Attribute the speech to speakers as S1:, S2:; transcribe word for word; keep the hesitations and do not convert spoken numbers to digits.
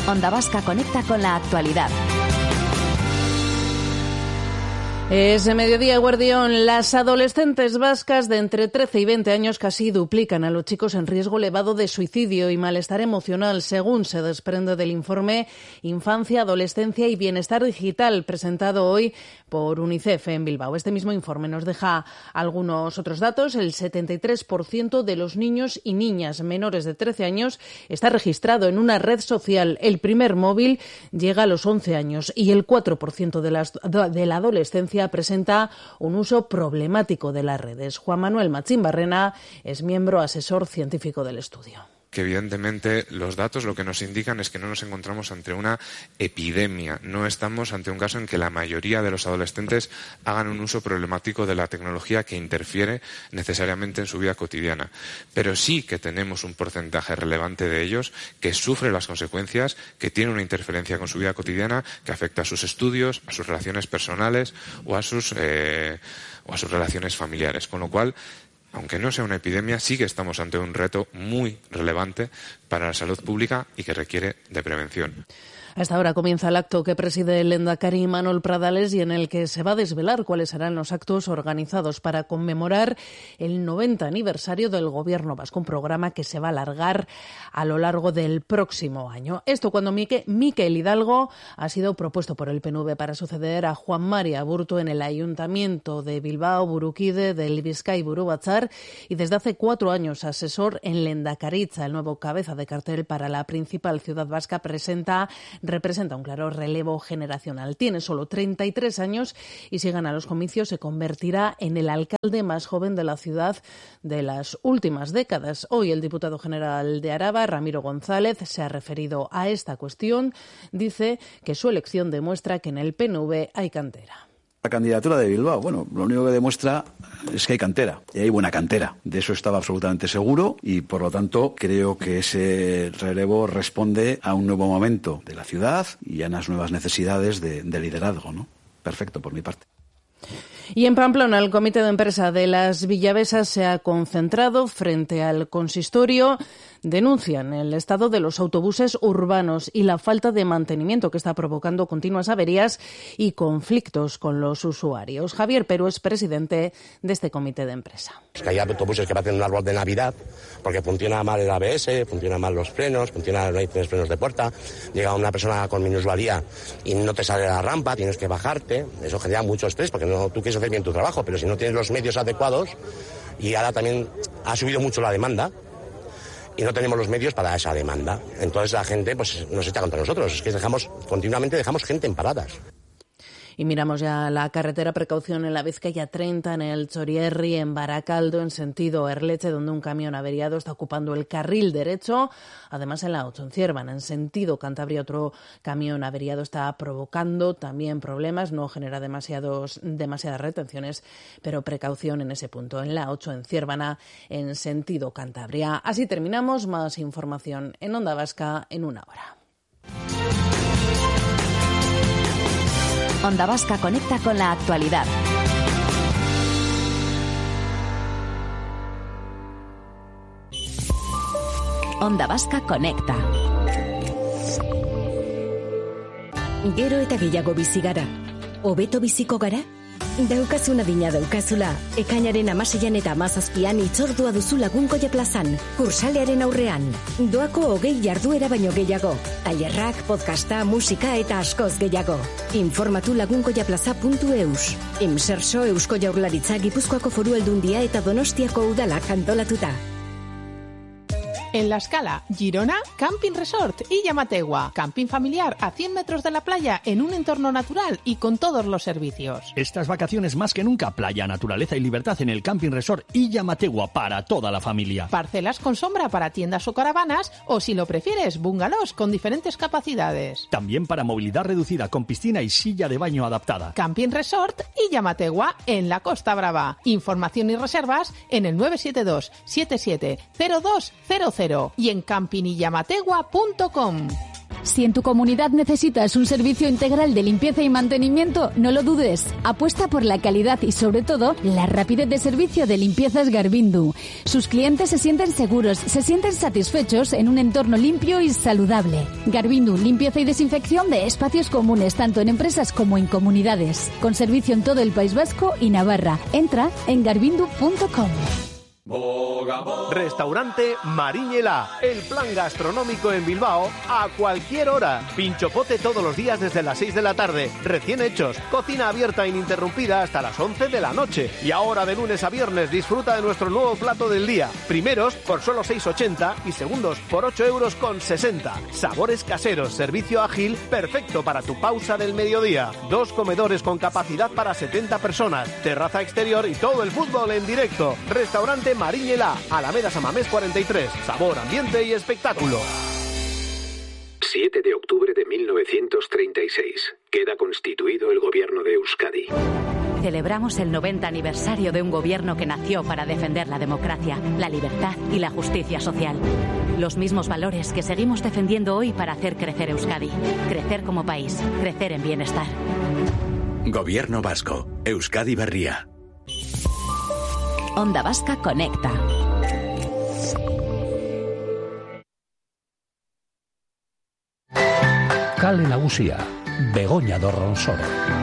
S1: Onda Vasca conecta con la actualidad.
S2: Es mediodía, Guardión. Las adolescentes vascas de entre trece y veinte años casi duplican a los chicos en riesgo elevado de suicidio y malestar emocional, según se desprende del informe Infancia, Adolescencia y Bienestar Digital, presentado hoy por UNICEF en Bilbao. Este mismo informe nos deja algunos otros datos. El setenta y tres por ciento de los niños y niñas menores de trece años está registrado en una red social. El primer móvil llega a los once años y el cuatro por ciento de, las, de la adolescencia presenta un uso problemático de las redes. Juan Manuel Machín Barrena es miembro asesor científico del estudio.
S3: Que evidentemente los datos lo que nos indican es que no nos encontramos ante una epidemia, no estamos ante un caso en que la mayoría de los adolescentes hagan un uso problemático de la tecnología que interfiere necesariamente en su vida cotidiana, pero sí que tenemos un porcentaje relevante de ellos que sufre las consecuencias, que tiene una interferencia con su vida cotidiana, que afecta a sus estudios, a sus relaciones personales o a sus, eh, o a sus relaciones familiares, con lo cual, aunque no sea una epidemia, sí que estamos ante un reto muy relevante para la salud pública y que requiere de prevención.
S2: A esta hora comienza el acto que preside el Lehendakari Imanol Pradales y en el que se va a desvelar cuáles serán los actos organizados para conmemorar el noventa aniversario del Gobierno vasco, un programa que se va a alargar a lo largo del próximo año. Esto cuando Mikel Hidalgo ha sido propuesto por el P N V para suceder a Juan Mari Aburto en el Ayuntamiento de Bilbao, Burukide, del Bizkai Buru Batzar, y desde hace cuatro años asesor en Lehendakaritza. El nuevo cabeza de cartel para la principal ciudad vasca presenta representa un claro relevo generacional. Tiene solo treinta y tres años y si gana los comicios se convertirá en el alcalde más joven de la ciudad de las últimas décadas. Hoy el diputado general de Araba, Ramiro González, se ha referido a esta cuestión. Dice que su elección demuestra que en el P N V hay cantera.
S4: La candidatura de Bilbao, bueno, lo único que demuestra es que hay cantera, y hay buena cantera. De eso estaba absolutamente seguro y, por lo tanto, creo que ese relevo responde a un nuevo momento de la ciudad y a unas nuevas necesidades de, de liderazgo, ¿no? Perfecto, por mi parte.
S2: Y en Pamplona, el comité de empresa de las Villavesas se ha concentrado frente al consistorio. Denuncian el estado de los autobuses urbanos y la falta de mantenimiento que está provocando continuas averías y conflictos con los usuarios. Javier Perú es presidente de este comité de empresa.
S5: Es que hay autobuses que parecen un árbol de Navidad porque funciona mal el A B S, funciona mal los frenos, funciona, no hay frenos de puerta, llega una persona con minusvalía y no te sale la rampa, tienes que bajarte. Eso genera mucho estrés porque no, tú quieres hacer bien tu trabajo, pero si no tienes los medios adecuados, y ahora también ha subido mucho la demanda y no tenemos los medios para esa demanda. Entonces la gente pues nos echa contra nosotros. Es que dejamos continuamente dejamos gente en paradas.
S2: Y miramos ya la carretera, precaución en la Bizkaia treinta, en el Txorierri, en Baracaldo, en sentido Erleche, donde un camión averiado está ocupando el carril derecho. Además, en la ocho, en Ciervan, en sentido Cantabria, otro camión averiado está provocando también problemas. No genera demasiados, demasiadas retenciones, pero precaución en ese punto. En la ocho, en Ciervana, en sentido Cantabria. Así terminamos. Más información en Onda Vasca en una hora.
S1: Onda Vasca conecta con la actualidad. Onda Vasca conecta.
S6: Gero eta gehiago bizi gara. Hobeto biziko gara? Daukazuna dina daukazula. Ekainaren amaseian eta amazazpian itzordua duzu Lagunkoia plazan. Kursalearen aurrean. Doako hogei jarduera baino gehiago. Tailerrak, podcasta, musika eta askoz gehiago. Informatu lagunkoiaplaza puntu eus. Imserso Eusko Jaurlaritza, Gipuzkoako Foru Aldundia eta Donostiako udalak antolatuta.
S7: En La Escala, Girona, Camping Resort y Llamategua. Camping familiar a cien metros de la playa en un entorno natural y con todos los servicios.
S8: Estas vacaciones más que nunca, playa, naturaleza y libertad en el Camping Resort y Llamategua para toda la familia.
S7: Parcelas con sombra para tiendas o caravanas o, si lo prefieres, bungalows con diferentes capacidades.
S8: También para movilidad reducida con piscina y silla de baño adaptada.
S7: Camping Resort y Llamategua en la Costa Brava. Información y reservas en el nueve siete dos siete siete cero dos cero cero y en camping y llamategua punto com.
S9: Si en tu comunidad necesitas un servicio integral de limpieza y mantenimiento, no lo dudes. Apuesta por la calidad y, sobre todo, la rapidez de servicio de Limpiezas Garbindu. Sus clientes se sienten seguros, se sienten satisfechos en un entorno limpio y saludable. Garbindu, limpieza y desinfección de espacios comunes, tanto en empresas como en comunidades. Con servicio en todo el País Vasco y Navarra. Entra en garbindu punto com.
S10: Restaurante Mariñela, el plan gastronómico en Bilbao a cualquier hora. Pinchopote todos los días desde las seis de la tarde, recién hechos, cocina abierta ininterrumpida hasta las once de la noche. Y ahora de lunes a viernes disfruta de nuestro nuevo plato del día. Primeros por solo seis ochenta y segundos por ocho euros con sesenta. Sabores caseros, servicio ágil, perfecto para tu pausa del mediodía. Dos comedores con capacidad para setenta personas, terraza exterior y todo el fútbol en directo. Restaurante Mariñela, Alameda Samamés cuarenta y tres. Sabor, ambiente y espectáculo.
S11: siete de octubre de mil novecientos treinta y seis. Queda constituido el gobierno de Euskadi.
S1: Celebramos el noventa aniversario de un gobierno que nació para defender la democracia, la libertad y la justicia social. Los mismos valores que seguimos defendiendo hoy para hacer crecer Euskadi. Crecer como país, crecer en bienestar.
S12: Gobierno vasco, Euskadi Berria.
S1: Onda Vasca Conecta.
S13: Kale Nagusia, Begoña do Ronsoro.